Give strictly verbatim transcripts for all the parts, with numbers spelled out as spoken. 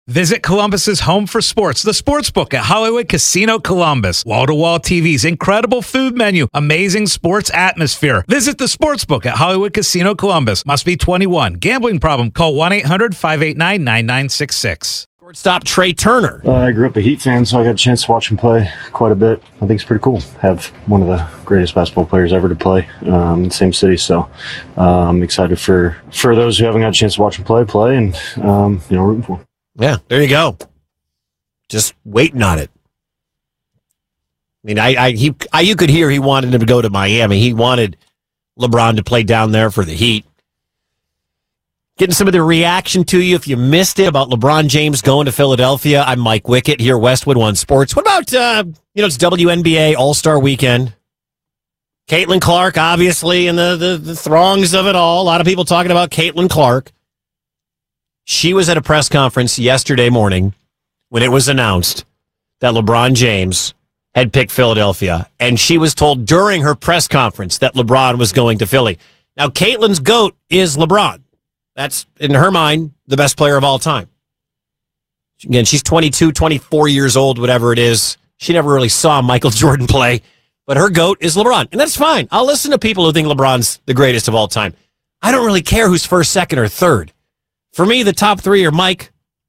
Visit Columbus's home for sports, the Sportsbook at Hollywood Casino Columbus. Wall-to-wall T Vs, incredible food menu, amazing sports atmosphere. Visit the Sportsbook at Hollywood Casino Columbus. Must be twenty-one. Gambling problem? Call one eight hundred five eight nine nine nine six six. Shortstop Trey Turner. Uh, I grew up a Heat fan, so I got a chance to watch him play quite a bit. I think it's pretty cool. Have one of the greatest basketball players ever to play um, in the same city. So uh, I'm excited for, for those who haven't got a chance to watch him play, play, and um, you know, rooting for him. Yeah, there you go. Just waiting on it. I mean, I, I, he, I, you could hear he wanted him to go to Miami. He wanted LeBron to play down there for the Heat. Getting some of the reaction to you if you missed it about LeBron James going to Philadelphia. I'm Mike Wickett here, Westwood One Sports. What about, uh, you know, it's W N B A All-Star Weekend. Caitlin Clark, obviously, in the, the, the throngs of it all. A lot of people talking about Caitlin Clark. She was at a press conference yesterday morning when it was announced that LeBron James had picked Philadelphia, and she was told during her press conference that LeBron was going to Philly. Now, Caitlin's GOAT is LeBron. That's, in her mind, the best player of all time. Again, she's twenty-two, twenty-four years old, whatever it is. She never really saw Michael Jordan play, but her GOAT is LeBron, and that's fine. I'll listen to people who think LeBron's the greatest of all time. I don't really care who's first, second, or third. For me, the top three are Mike.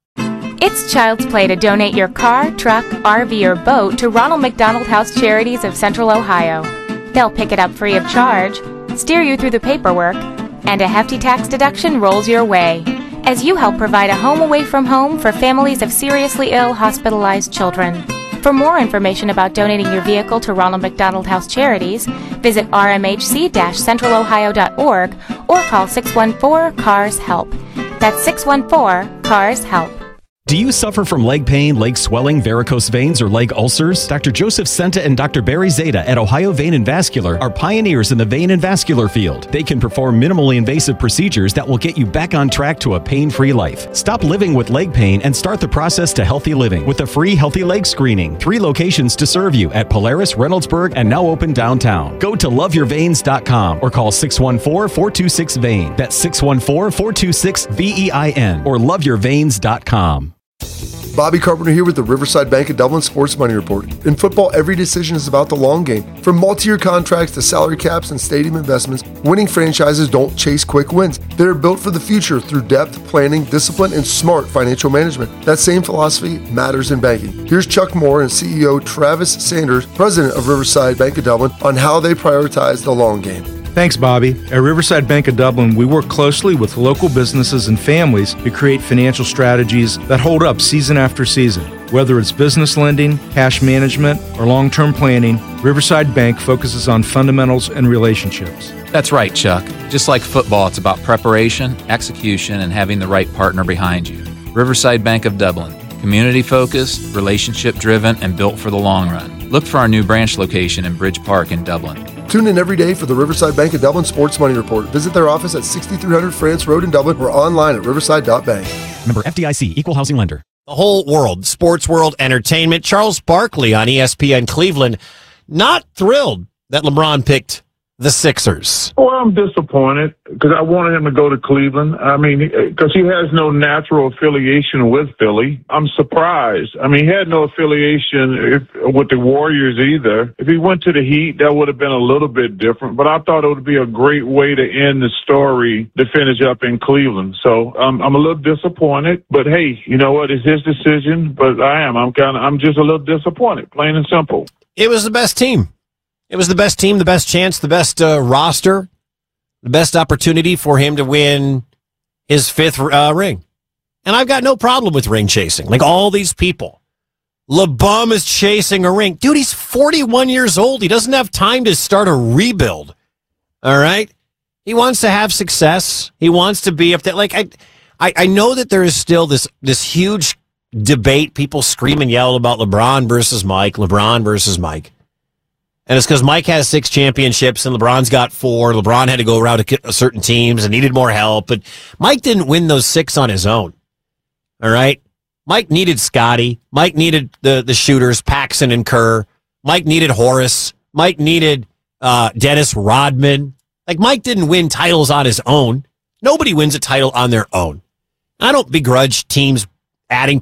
It's child's play to donate your car, truck, R V, or boat to Ronald McDonald House Charities of Central Ohio. They'll pick it up free of charge, steer you through the paperwork, and a hefty tax deduction rolls your way as you help provide a home away from home for families of seriously ill, hospitalized children. For more information about donating your vehicle to Ronald McDonald House Charities, visit r m h c dash central ohio dot org or call six one four, C A R S HELP. That's six one four, C A R S HELP. Do you suffer from leg pain, leg swelling, varicose veins, or leg ulcers? Doctor Joseph Senta and Doctor Barry Zeta at Ohio Vein and Vascular are pioneers in the vein and vascular field. They can perform minimally invasive procedures that will get you back on track to a pain-free life. Stop living with leg pain and start the process to healthy living with a free healthy leg screening. Three locations to serve you at Polaris, Reynoldsburg, and now open downtown. Go to love your veins dot com or call six one four, four two six, V E I N. That's six one four, four two six, V E I N or love your veins dot com. Bobby Carpenter here with the Riverside Bank of Dublin Sports Money Report. In football, every decision is about the long game. From multi-year contracts to salary caps and stadium investments, winning franchises don't chase quick wins. They're built for the future through depth, planning, discipline, and smart financial management. That same philosophy matters in banking. Here's Chuck Moore and C E O Travis Sanders, president of Riverside Bank of Dublin, on how they prioritize the long game. Thanks, Bobby. At Riverside Bank of Dublin, we work closely with local businesses and families to create financial strategies that hold up season after season. Whether it's business lending, cash management, or long-term planning, Riverside Bank focuses on fundamentals and relationships. That's right, Chuck. Just like football, it's about preparation, execution, and having the right partner behind you. Riverside Bank of Dublin. Community-focused, relationship-driven, and built for the long run. Look for our new branch location in Bridge Park in Dublin. Tune in every day for the Riverside Bank of Dublin Sports Money Report. Visit their office at sixty-three hundred France Road in Dublin or online at riverside dot bank. Member F D I C, Equal Housing Lender. The whole world, sports world, entertainment. Charles Barkley on E S P N Cleveland, not thrilled that LeBron picked the Sixers. Well, I'm disappointed because I wanted him to go to Cleveland. I mean, because he has no natural affiliation with Philly. I'm surprised. I mean, he had no affiliation if, with the Warriors either. If he went to the Heat, that would have been a little bit different. But I thought it would be a great way to end the story to finish up in Cleveland. So um, I'm a little disappointed. But hey, you know what? It's his decision. But I am. I'm kind of. I'm just a little disappointed, plain and simple. It was the best team. It was the best team, the best chance, the best uh, roster, the best opportunity for him to win his fifth uh, ring. And I've got no problem with ring chasing. Like all these people. LeBum is chasing a ring. Dude, he's forty-one years old. He doesn't have time to start a rebuild. All right? He wants to have success. He wants to be up there. Like, I, I, I know that there is still this, this huge debate. People scream and yell about LeBron versus Mike, LeBron versus Mike. And it's because Mike has six championships and LeBron's got four. LeBron had to go around to certain teams and needed more help. But Mike didn't win those six on his own. All right? Mike needed Scotty. Mike needed the, the shooters, Paxson and Kerr. Mike needed Horace. Mike needed uh, Dennis Rodman. Like, Mike didn't win titles on his own. Nobody wins a title on their own. I don't begrudge teams adding